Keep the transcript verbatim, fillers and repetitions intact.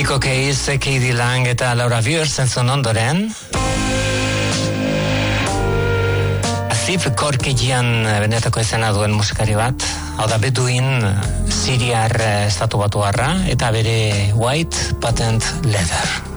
Rico Case, Katie Lang eta Laura Viers zentzun ondoren. Azif Korkijian benetako izena duen musikari bat, hau da Beduin, Siriar estatu batuarra, eta bere White Patent Leather.